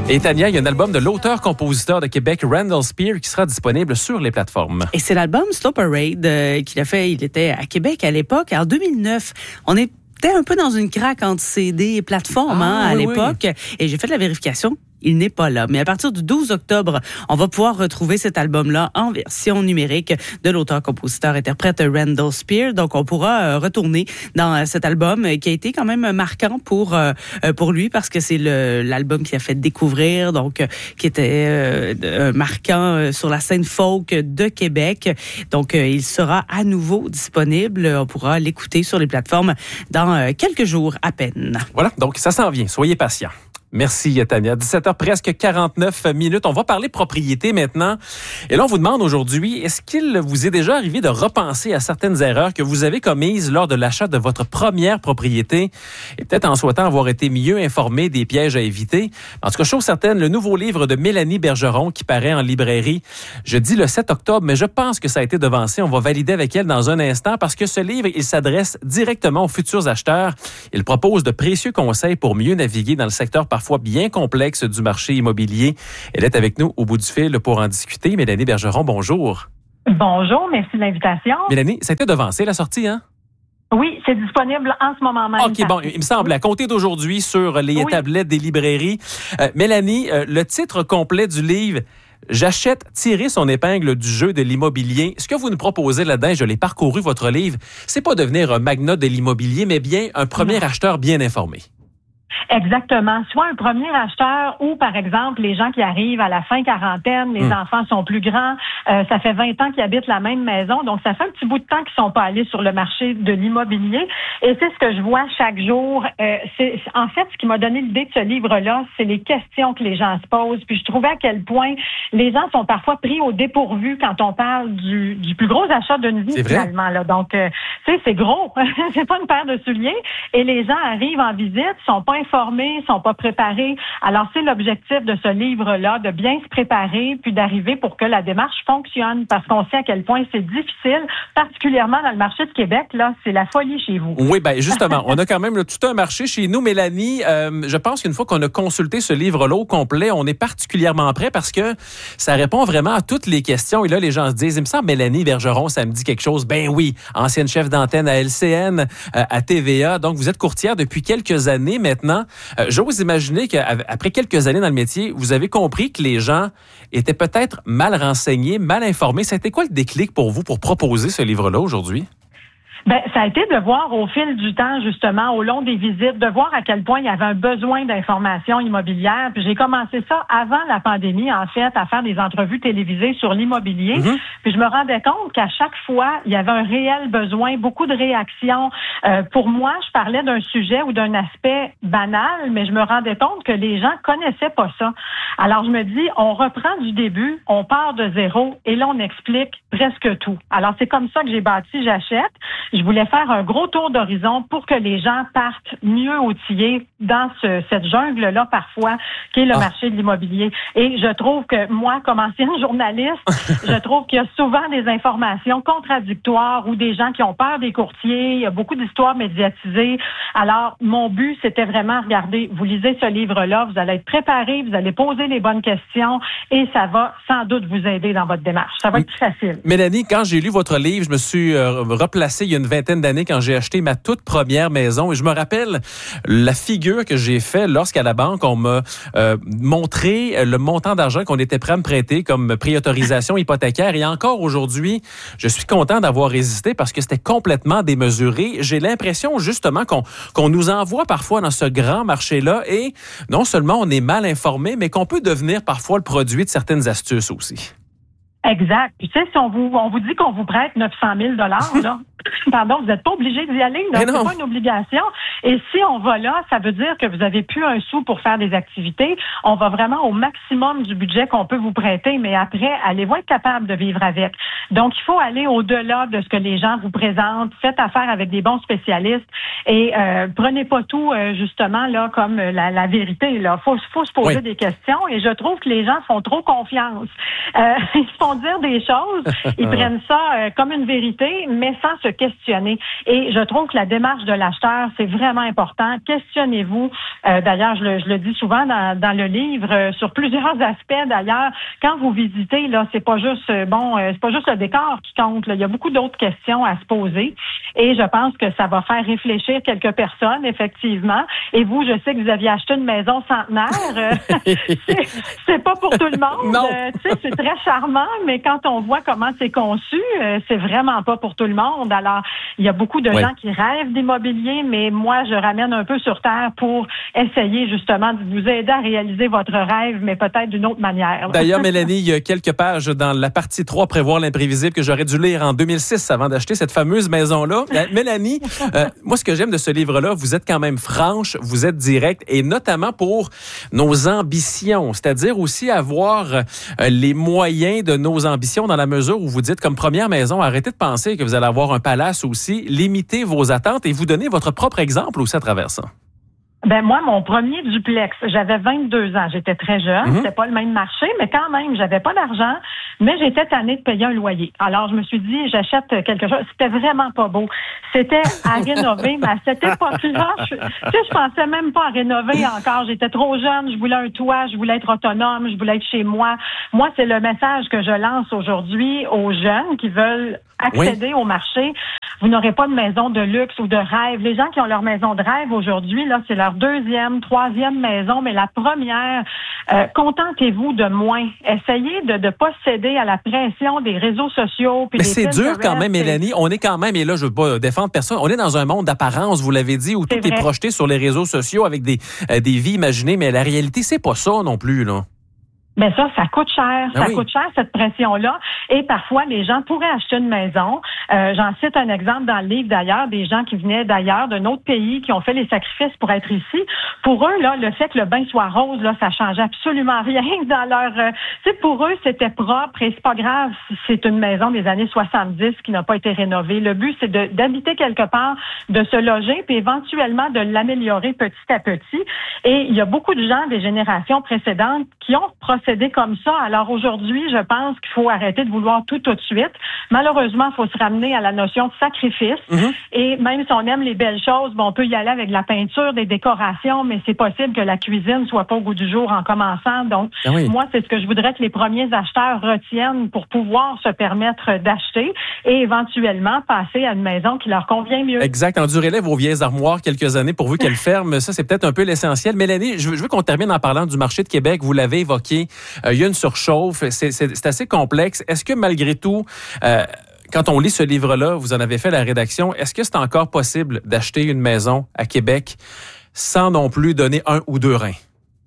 Et Tania, il y a un album de l'auteur-compositeur de Québec, Randall Spear, qui sera disponible sur les plateformes. Et c'est l'album Slow Parade qu'il a fait. Il était à Québec à l'époque, en 2009. On était un peu dans une craque entre CD et plateformes à l'époque. Oui. Et j'ai fait la vérification. Il n'est pas là. Mais à partir du 12 octobre, on va pouvoir retrouver cet album-là en version numérique de l'auteur-compositeur-interprète Randall Spear. Donc, on pourra retourner dans cet album qui a été quand même marquant pour lui parce que c'est l'album qui a fait découvrir, donc qui était marquant sur la scène folk de Québec. Donc, il sera à nouveau disponible. On pourra l'écouter sur les plateformes dans quelques jours à peine. Voilà, donc ça s'en vient. Soyez patients. Merci, Tania. 17h presque 49 minutes. On va parler propriété maintenant. Et là, on vous demande aujourd'hui, est-ce qu'il vous est déjà arrivé de repenser à certaines erreurs que vous avez commises lors de l'achat de votre première propriété et peut-être en souhaitant avoir été mieux informé des pièges à éviter? En tout cas, chose certaine, le nouveau livre de Mélanie Bergeron qui paraît en librairie jeudi le 7 octobre, mais je pense que ça a été devancé. On va valider avec elle dans un instant parce que ce livre, il s'adresse directement aux futurs acheteurs. Il propose de précieux conseils pour mieux naviguer dans le secteur parfois bien complexe du marché immobilier. Elle est avec nous au bout du fil pour en discuter. Mélanie Bergeron, bonjour. Bonjour, merci de l'invitation. Mélanie, ça a été devancé la sortie, hein? Oui, c'est disponible en ce moment même. OK, bon, il me semble, à compter d'aujourd'hui sur les tablettes des librairies. Mélanie, le titre complet du livre, J'achète, tirer son épingle du jeu de l'immobilier. Ce que vous nous proposez là-dedans, je l'ai parcouru votre livre, c'est pas devenir un magnat de l'immobilier, mais bien un premier acheteur bien informé. Exactement. Soit un premier acheteur ou, par exemple, les gens qui arrivent à la fin quarantaine, les enfants sont plus grands, ça fait 20 ans qu'ils habitent la même maison, donc ça fait un petit bout de temps qu'ils sont pas allés sur le marché de l'immobilier. Et c'est ce que je vois chaque jour. En fait, ce qui m'a donné l'idée de ce livre-là, c'est les questions que les gens se posent. Puis je trouvais à quel point les gens sont parfois pris au dépourvu quand on parle du plus gros achat d'une vie, finalement. Là. Donc, tu sais, c'est gros. C'est pas une paire de souliers. Et les gens arrivent en visite, sont pas informés, sont pas préparés. Alors, c'est l'objectif de ce livre-là, de bien se préparer puis d'arriver pour que la démarche fonctionne parce qu'on sait à quel point c'est difficile, particulièrement dans le marché de Québec, là, c'est la folie chez vous. Oui, bien, justement, on a quand même tout un marché chez nous. Mélanie, je pense qu'une fois qu'on a consulté ce livre-là au complet, on est particulièrement prêt parce que ça répond vraiment à toutes les questions. Et là, les gens se disent, il me semble, Mélanie Bergeron, ça me dit quelque chose. Ben oui, ancienne chef d'antenne à LCN, à TVA. Donc, vous êtes courtière depuis quelques années maintenant. J'ose imaginer qu'après quelques années dans le métier, vous avez compris que les gens étaient peut-être mal renseignés, mal informés. C'était quoi le déclic pour vous pour proposer ce livre-là aujourd'hui? Ben, ça a été de voir au fil du temps, justement, au long des visites, de voir à quel point il y avait un besoin d'information immobilière. Puis j'ai commencé ça avant la pandémie, en fait, à faire des entrevues télévisées sur l'immobilier. Puis je me rendais compte qu'à chaque fois, il y avait un réel besoin, beaucoup de réactions. Pour moi, je parlais d'un sujet ou d'un aspect banal, mais je me rendais compte que les gens connaissaient pas ça. Alors je me dis, on reprend du début, on part de zéro, et là on explique presque tout. Alors c'est comme ça que j'ai bâti J'achète. Je voulais faire un gros tour d'horizon pour que les gens partent mieux outillés dans cette jungle-là, parfois, qui est le marché de l'immobilier. Et je trouve que moi, comme ancienne journaliste, je trouve qu'il y a souvent des informations contradictoires ou des gens qui ont peur des courtiers. Il y a beaucoup d'histoires médiatisées. Alors, mon but, c'était vraiment, regardez, vous lisez ce livre-là, vous allez être préparé, vous allez poser les bonnes questions et ça va sans doute vous aider dans votre démarche. Ça va être plus facile. Mélanie, quand j'ai lu votre livre, je me suis replacé il y a une vingtaine d'années quand j'ai acheté ma toute première maison. Et je me rappelle la figure que j'ai faite lorsqu'à la banque, on m'a montré le montant d'argent qu'on était prêt à me prêter comme préautorisation hypothécaire. Et encore aujourd'hui, je suis content d'avoir résisté parce que c'était complètement démesuré. J'ai l'impression justement qu'on nous envoie parfois dans ce grand marché-là et non seulement on est mal informé, mais qu'on peut devenir parfois le produit de certaines astuces aussi. Exact. Puis tu sais, si on vous dit qu'on vous prête 900 000 là, pardon, vous n'êtes pas obligé d'y aller, là, c'est pas une obligation. Et si on va là, ça veut dire que vous avez plus un sou pour faire des activités. On va vraiment au maximum du budget qu'on peut vous prêter, mais après, allez-vous être capable de vivre avec. Donc, il faut aller au-delà de ce que les gens vous présentent. Faites affaire avec des bons spécialistes et prenez pas tout justement là comme la vérité. Là, faut se poser des questions. Et je trouve que les gens font trop confiance. Ils font font dire des choses, ils prennent ça comme une vérité, mais sans se questionner. Et je trouve que la démarche de l'acheteur, c'est vraiment important. Questionnez-vous. D'ailleurs, je le dis souvent dans le livre, sur plusieurs aspects. D'ailleurs, quand vous visitez, là, c'est pas juste c'est pas juste le décor qui compte. Là. Il y a beaucoup d'autres questions à se poser. Et je pense que ça va faire réfléchir quelques personnes, effectivement. Et vous, je sais que vous aviez acheté une maison centenaire. C'est pas pour tout le monde. Non. C'est très charmant, mais quand on voit comment c'est conçu, c'est vraiment pas pour tout le monde. Alors, il y a beaucoup de gens qui rêvent d'immobilier, mais moi, je ramène un peu sur terre pour essayer justement de vous aider à réaliser votre rêve, mais peut-être d'une autre manière. D'ailleurs, Mélanie, il y a quelques pages dans la partie 3, Prévoir l'imprévisible, que j'aurais dû lire en 2006 avant d'acheter cette fameuse maison-là. Mélanie, moi, ce que j'aime de ce livre-là, vous êtes quand même franche, vous êtes directe, et notamment pour nos ambitions, c'est-à-dire aussi avoir les moyens de nos ambitions dans la mesure où vous dites, comme première maison, arrêtez de penser que vous allez avoir un palace aussi, limitez vos attentes et vous donnez votre propre exemple aussi à travers ça. Ben moi, mon premier duplex, j'avais 22 ans, j'étais très jeune, c'était pas le même marché, mais quand même, j'avais pas d'argent, mais j'étais tannée de payer un loyer. Alors, je me suis dit, j'achète quelque chose. C'était vraiment pas beau. C'était à rénover, mais à cette époque-là, je pensais même pas à rénover encore. J'étais trop jeune, je voulais un toit, je voulais être autonome, je voulais être chez moi. Moi, c'est le message que je lance aujourd'hui aux jeunes qui veulent accéder au marché. Vous n'aurez pas de maison de luxe ou de rêve. Les gens qui ont leur maison de rêve aujourd'hui, là, c'est leur deuxième, troisième maison, mais la première, contentez-vous de moins. Essayez de ne pas céder à la pression des réseaux sociaux. Puis mais c'est dur quand même, Mélanie. On est quand même, et là, je veux pas défendre personne, on est dans un monde d'apparence, vous l'avez dit, où tout est projeté sur les réseaux sociaux avec des vies imaginées, mais la réalité, c'est pas ça non plus, là. Mais ça coûte cher. Ça coûte cher, cette pression-là. Et parfois, les gens pourraient acheter une maison. J'en cite un exemple dans le livre, d'ailleurs, des gens qui venaient d'ailleurs, d'un autre pays, qui ont fait les sacrifices pour être ici. Pour eux, là, le fait que le bain soit rose, là, ça change absolument rien dans leur... pour eux, c'était propre et c'est pas grave si c'est une maison des années 70 qui n'a pas été rénovée. Le but, c'est d'habiter quelque part, de se loger, puis éventuellement de l'améliorer petit à petit. Et il y a beaucoup de gens des générations précédentes qui ont procédé comme ça. Alors aujourd'hui, je pense qu'il faut arrêter de vouloir tout de suite. Malheureusement, il faut se ramener à la notion de sacrifice. Et même si on aime les belles choses, on peut y aller avec de la peinture, des décorations, mais c'est possible que la cuisine soit pas au goût du jour en commençant. Donc, moi, c'est ce que je voudrais que les premiers acheteurs retiennent pour pouvoir se permettre d'acheter et éventuellement passer à une maison qui leur convient mieux. Exact. Endurez-les vos vieilles armoires quelques années pourvu qu'elles ferment. Ça, c'est peut-être un peu l'essentiel. Mélanie, je veux qu'on termine en parlant du marché de Québec. Vous l'avez évoqué. Il y a une surchauffe. C'est assez complexe. Est-ce que malgré tout, quand on lit ce livre-là, vous en avez fait la rédaction, est-ce que c'est encore possible d'acheter une maison à Québec sans non plus donner 1 ou 2 reins?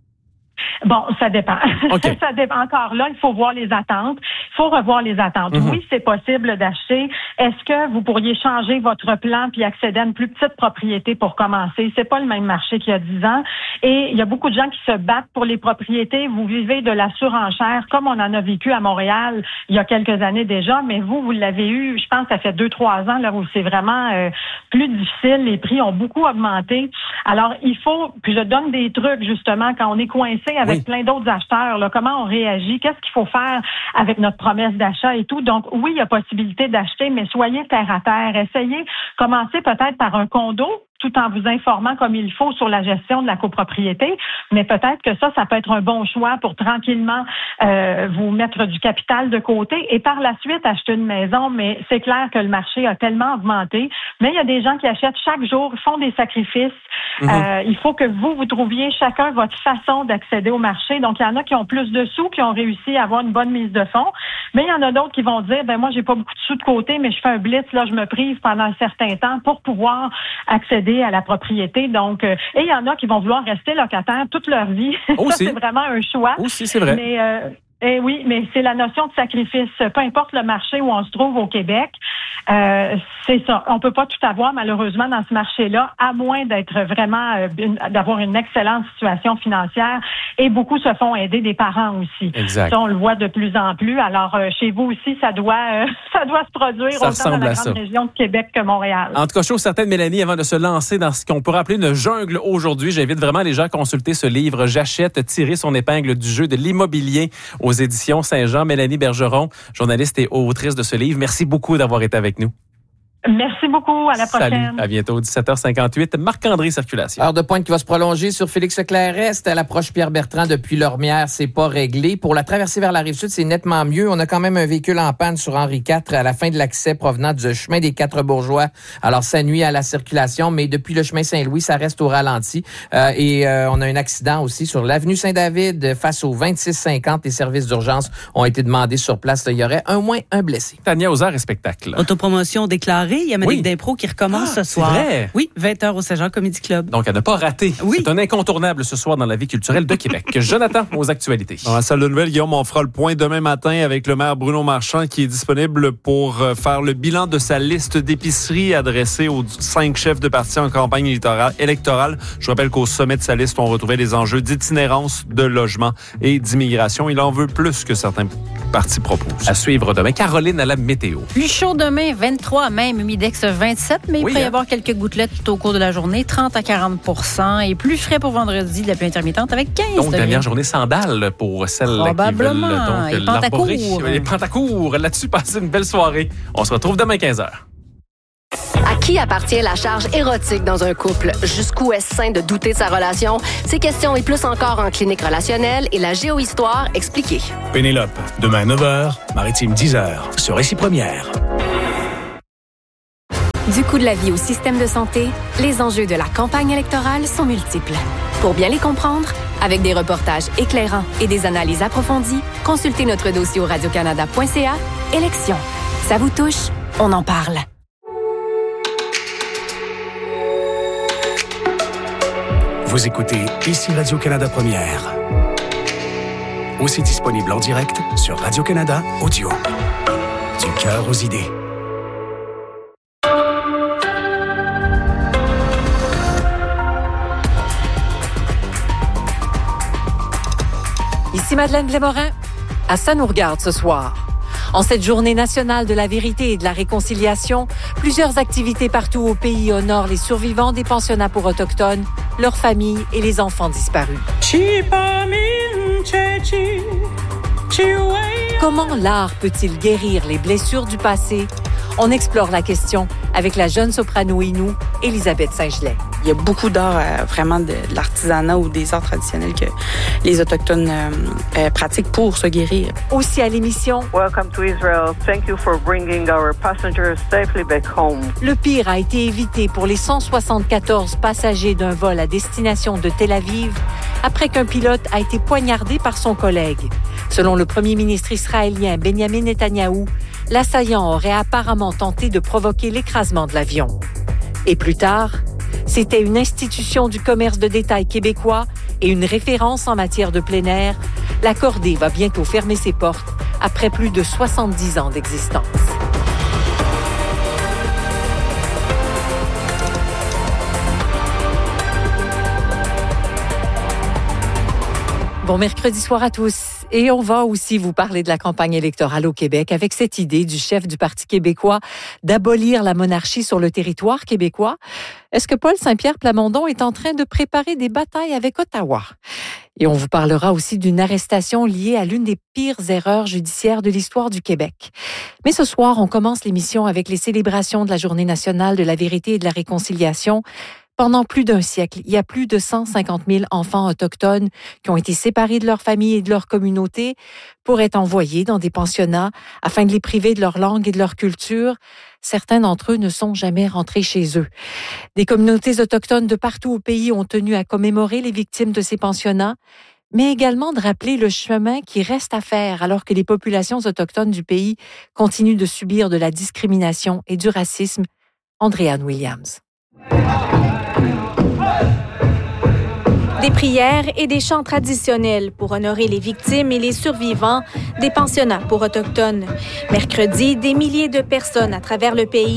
Bon, ça dépend. Okay. Ça dépend. Encore là, il faut voir les attentes. Il faut revoir les attentes. Oui, c'est possible d'acheter. Est-ce que vous pourriez changer votre plan puis accéder à une plus petite propriété pour commencer? C'est pas le même marché qu'il y a 10 ans. Et il y a beaucoup de gens qui se battent pour les propriétés. Vous vivez de la surenchère, comme on en a vécu à Montréal il y a quelques années déjà, mais vous l'avez eu, je pense, ça fait 2-3 ans, là, où c'est vraiment plus difficile. Les prix ont beaucoup augmenté. Alors, il faut, puis je donne des trucs, justement, quand on est coincé avec plein d'autres acheteurs, là, comment on réagit, qu'est-ce qu'il faut faire avec notre promesse d'achat et tout. Donc, oui, il y a possibilité d'acheter, mais soyez terre à terre. Essayez, commencez peut-être par un condo, tout en vous informant comme il faut sur la gestion de la copropriété. Mais peut-être que ça peut être un bon choix pour tranquillement vous mettre du capital de côté et par la suite acheter une maison. Mais c'est clair que le marché a tellement augmenté. Mais il y a des gens qui achètent chaque jour, font des sacrifices. Il faut que vous trouviez chacun votre façon d'accéder au marché. Donc, il y en a qui ont plus de sous, qui ont réussi à avoir une bonne mise de fonds. Mais il y en a d'autres qui vont dire, moi, j'ai pas beaucoup de sous de côté, mais je fais un blitz, là, je me prive pendant un certain temps pour pouvoir accéder à la propriété. Donc, et il y en a qui vont vouloir rester locataires toute leur vie. Ça, c'est vraiment un choix. Aussi, c'est vrai. Mais oui, mais c'est la notion de sacrifice. Peu importe le marché où on se trouve au Québec, c'est ça. On peut pas tout avoir, malheureusement, dans ce marché-là, à moins d'être vraiment, d'avoir une excellente situation financière Et beaucoup se font aider des parents aussi. Exact. Ça, on le voit de plus en plus. Alors, chez vous aussi, ça doit se produire ça autant dans la grande région de Québec que Montréal. En tout cas, je trouve certaine, Mélanie, avant de se lancer dans ce qu'on pourrait appeler une jungle aujourd'hui, j'invite vraiment les gens à consulter ce livre « J'achète, tirer son épingle du jeu de l'immobilier » aux éditions Saint-Jean. Mélanie Bergeron, journaliste et autrice de ce livre. Merci beaucoup d'avoir été avec nous. Merci beaucoup. À la prochaine. Salut. À bientôt. 17h58. Marc-André Circulation. Heure de pointe qui va se prolonger sur Félix-Leclerc-Est. À l'approche Pierre-Bertrand depuis Lormière, c'est pas réglé. Pour la traversée vers la Rive-Sud, c'est nettement mieux. On a quand même un véhicule en panne sur Henri IV à la fin de l'accès provenant du chemin des Quatre-Bourgeois. Alors, ça nuit à la circulation, mais depuis le chemin Saint-Louis, ça reste au ralenti. Et on a un accident aussi sur l'avenue Saint-David face au 2650. Les services d'urgence ont été demandés sur place. Il y aurait au moins un blessé. Tania aux arts et spectacles. Autopromotion déclarée. Il y a Manique d'impro qui recommence ce soir. C'est vrai? Oui, 20h au Saint-Jean Comedy Club. Donc, à ne pas rater. Oui. C'est un incontournable ce soir dans la vie culturelle de Québec. Jonathan, aux actualités. Dans la salle de nouvelles, Guillaume, on fera le point demain matin avec le maire Bruno Marchand qui est disponible pour faire le bilan de sa liste d'épiceries adressée aux 5 chefs de parti en campagne électorale. Je vous rappelle qu'au sommet de sa liste, on retrouvait les enjeux d'itinérance, de logement et d'immigration. Il en veut plus que certains partis proposent. À suivre demain. Caroline à la météo. Plus chaud demain, 23 même, humidex 27, mais il pourrait y avoir quelques gouttelettes tout au cours de la journée, 30 à 40 %, et plus frais pour vendredi, de la pluie intermittente avec 15 Donc, degrés. dernière journée sandales pour celles qui veulent donc et pantacourt. Les pantacours. Là-dessus, passez une belle soirée. On se retrouve demain 15h. À qui appartient la charge érotique dans un couple? Jusqu'où est-ce sain de douter de sa relation? Ces questions et plus encore en clinique relationnelle et la géohistoire expliquée. Pénélope, demain 9h, Maritime 10h, sur Récit Première. Du coût de la vie au système de santé, les enjeux de la campagne électorale sont multiples. Pour bien les comprendre, avec des reportages éclairants et des analyses approfondies, consultez notre dossier au radiocanada.ca. Élections. Ça vous touche? On en parle. Vous écoutez ici Radio-Canada Première. Aussi disponible en direct sur Radio-Canada Audio. Du cœur aux idées. Ici Madeleine Blais-Morin. À ça nous regarde ce soir. En cette journée nationale de la vérité et de la réconciliation, plusieurs activités partout au pays honorent les survivants des pensionnats pour autochtones, leurs familles et les enfants disparus. Comment l'art peut-il guérir les blessures du passé? On explore la question avec la jeune soprano Innu, Elisabeth Saint-Gelais. Il y a beaucoup d'art, vraiment de l'artisanat ou des arts traditionnels que les Autochtones pratiquent pour se guérir. Aussi à l'émission, Welcome to Israel. Thank you for bringing our passengers safely back home. Le pire a été évité pour les 174 passagers d'un vol à destination de Tel Aviv après qu'un pilote a été poignardé par son collègue. Selon le premier ministre israélien Benjamin Netanyahou, l'assaillant aurait apparemment tenté de provoquer l'écrasement de l'avion. Et plus tard, c'était une institution du commerce de détail québécois et une référence en matière de plein air. L'Accordé va bientôt fermer ses portes après plus de 70 ans d'existence. Bon mercredi soir à tous. Et on va aussi vous parler de la campagne électorale au Québec avec cette idée du chef du Parti québécois d'abolir la monarchie sur le territoire québécois. Est-ce que Paul Saint-Pierre Plamondon est en train de préparer des batailles avec Ottawa? Et on vous parlera aussi d'une arrestation liée à l'une des pires erreurs judiciaires de l'histoire du Québec. Mais ce soir, on commence l'émission avec les célébrations de la Journée nationale de la vérité et de la réconciliation. Pendant plus d'un siècle, il y a plus de 150 000 enfants autochtones qui ont été séparés de leur famille et de leur communauté pour être envoyés dans des pensionnats afin de les priver de leur langue et de leur culture. Certains d'entre eux ne sont jamais rentrés chez eux. Des communautés autochtones de partout au pays ont tenu à commémorer les victimes de ces pensionnats, mais également de rappeler le chemin qui reste à faire alors que les populations autochtones du pays continuent de subir de la discrimination et du racisme. Andréanne Williams. Des prières et des chants traditionnels pour honorer les victimes et les survivants des pensionnats pour Autochtones. Mercredi, des milliers de personnes à travers le pays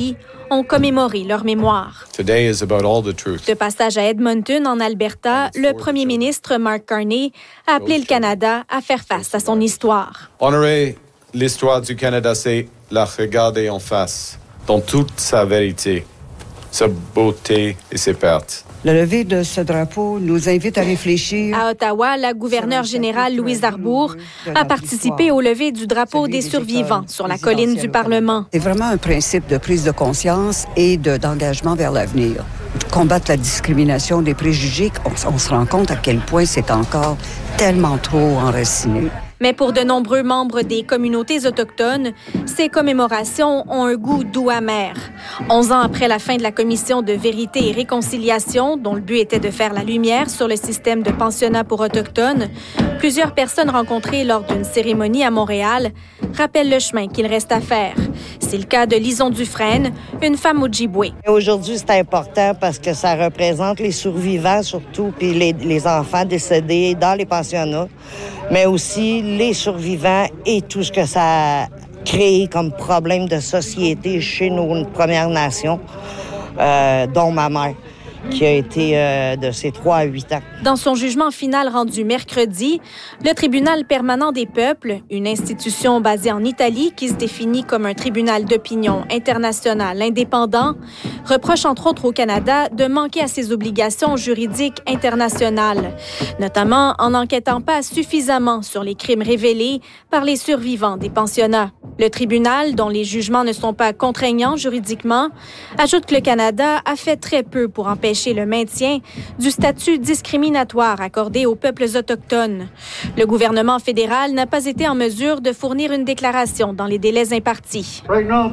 ont commémoré leur mémoire. Today is about all the truth. De passage à Edmonton, en Alberta, le premier ministre Mark Carney a appelé le Canada à faire face à son histoire. Honorer l'histoire du Canada, c'est la regarder en face, dans toute sa vérité, sa beauté et ses pertes. Le lever de ce drapeau nous invite à réfléchir. À Ottawa, la gouverneure générale Louise Arbour a participé au lever du drapeau des survivants sur la colline du Parlement. C'est vraiment un principe de prise de conscience et d'engagement vers l'avenir. Combattre la discrimination, des préjugés, on se rend compte à quel point c'est encore tellement trop enraciné. Mais pour de nombreux membres des communautés autochtones, ces commémorations ont un goût doux amer. 11 ans après la fin de la commission de vérité et réconciliation, dont le but était de faire la lumière sur le système de pensionnat pour autochtones, plusieurs personnes rencontrées lors d'une cérémonie à Montréal rappellent le chemin qu'il reste à faire. C'est le cas de Lison Dufresne, une femme Ojibwé. Aujourd'hui, c'est important parce que ça représente les survivants surtout, puis les enfants décédés dans les pensionnats, mais aussi les survivants et tout ce que ça a créé comme problème de société chez nos Premières Nations, dont ma mère, qui a été de ses 3 à 8 ans. Dans son jugement final rendu mercredi, le Tribunal permanent des peuples, une institution basée en Italie qui se définit comme un tribunal d'opinion international indépendant, reproche entre autres au Canada de manquer à ses obligations juridiques internationales, notamment en n'enquêtant pas suffisamment sur les crimes révélés par les survivants des pensionnats. Le tribunal, dont les jugements ne sont pas contraignants juridiquement, ajoute que le Canada a fait très peu pour empêcher le maintien du statut discriminatoire accordé aux peuples autochtones. Le gouvernement fédéral n'a pas été en mesure de fournir une déclaration dans les délais impartis.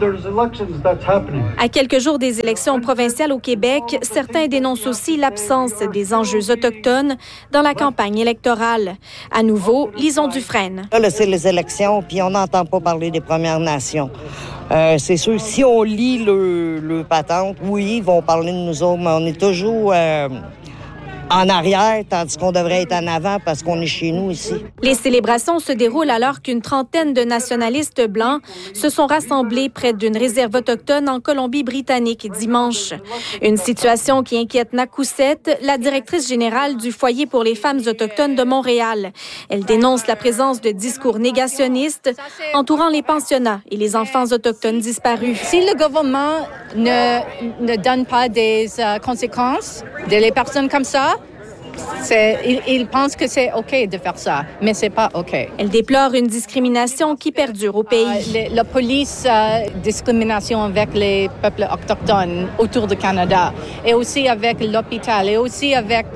À quelques jours des élections provinciales au Québec, certains dénoncent aussi l'absence des enjeux autochtones dans la campagne électorale. À nouveau, Lison Dufresne. Là, c'est les élections, puis on n'entend pas parler des Premières Nations. C'est sûr, si on lit le patente, oui, ils vont parler de nous autres, mais on est toujours en arrière, tandis qu'on devrait être en avant parce qu'on est chez nous ici. Les célébrations se déroulent alors qu'une trentaine de nationalistes blancs se sont rassemblés près d'une réserve autochtone en Colombie-Britannique dimanche. Une situation qui inquiète Nakoussette, la directrice générale du Foyer pour les femmes autochtones de Montréal. Elle dénonce la présence de discours négationnistes entourant les pensionnats et les enfants autochtones disparus. Si le gouvernement ne donne pas des conséquences les personnes comme ça, il pense que c'est OK de faire ça, mais c'est pas OK. Elle déplore une discrimination qui perdure au pays. La police, discrimination avec les peuples autochtones autour du Canada, et aussi avec l'hôpital, et aussi avec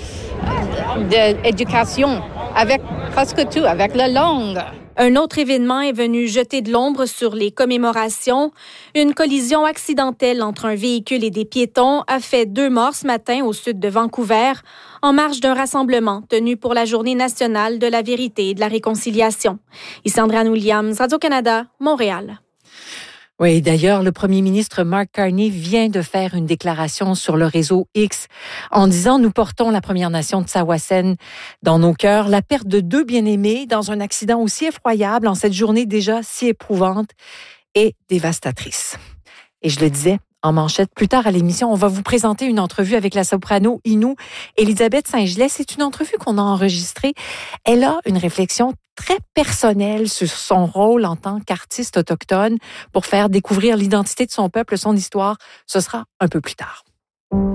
l'éducation, avec presque tout, avec la langue. Un autre événement est venu jeter de l'ombre sur les commémorations. Une collision accidentelle entre un véhicule et des piétons a fait 2 morts ce matin au sud de Vancouver, en marge d'un rassemblement tenu pour la Journée nationale de la vérité et de la réconciliation. Ici Andréane Williams, Radio-Canada, Montréal. Oui, d'ailleurs, le premier ministre Mark Carney vient de faire une déclaration sur le réseau X en disant « Nous portons la Première Nation de Tsawwassen dans nos cœurs. La perte de 2 bien-aimés dans un accident aussi effroyable en cette journée déjà si éprouvante et dévastatrice. » Et je le disais en manchette, plus tard à l'émission, on va vous présenter une entrevue avec la soprano Innu Elisabeth Saint-Gelais. C'est une entrevue qu'on a enregistrée. Elle a une réflexion très personnelle sur son rôle en tant qu'artiste autochtone pour faire découvrir l'identité de son peuple, son histoire. Ce sera un peu plus tard.